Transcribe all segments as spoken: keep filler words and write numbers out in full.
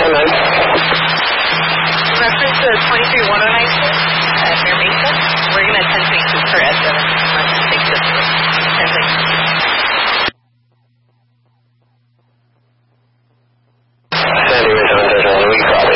one nine. Reference to twenty-three one oh nine at Mira Mesa. We're going to ten twenty-two per S seven. Let's take this one. ten twenty-two. Sandy Ridge one zero one, we copy.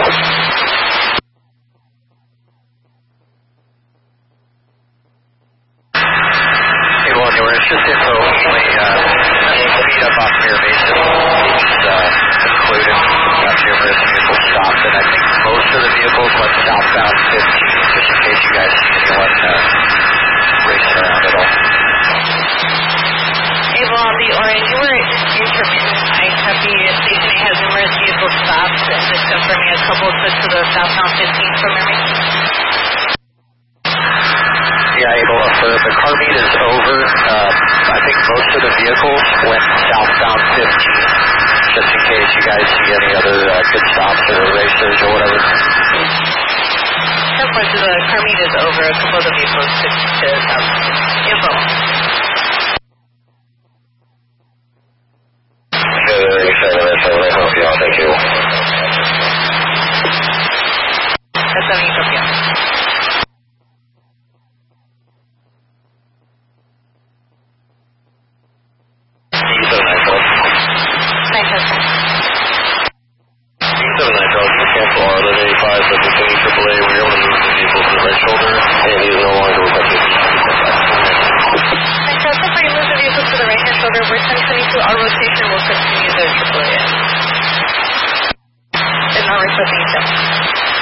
Hey, well, anyway, it's just info only. Uh, speed up off Mira Mesa is uh, concluded. Got numerous vehicles stopped, and I think most of the vehicles went southbound fifteen, just in case you guys see anyone uh, racing around at all. Hey, well, on the orange, you were intermittent. I have the station has numerous vehicles stopped, and just confirming a couple switch to the southbound fifteen from Mira Mesa. Yeah, Abel, if the, the car meet is over, uh, I think most of the vehicles went southbound fifteen, just in case you guys see any other uh, pit stops or racers or whatever. Some parts of the car meet is over. A couple of the vehicles switched to southbound fifteen. Info.